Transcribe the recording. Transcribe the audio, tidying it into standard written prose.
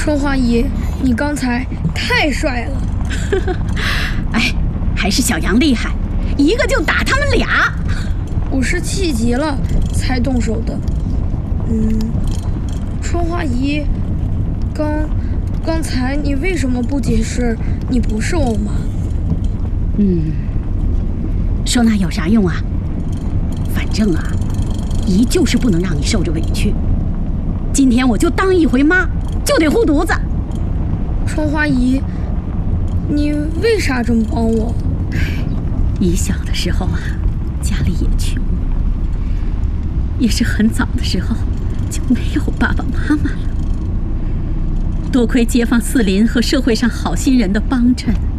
春花姨，你刚才太帅了。 哎，还是小杨厉害，一个就打他们俩。 我是气急了才动手的。春花姨，刚才你为什么不解释你不是我妈？ 说那有啥用啊？反正啊，姨就是不能让你受着委屈。今天我就当一回妈，就得护犊子。 春花姨，你为啥这么帮我？ 姨小的时候啊，家里也穷，也是很早的时候就没有爸爸妈妈了。多亏街坊四邻和社会上好心人的帮衬，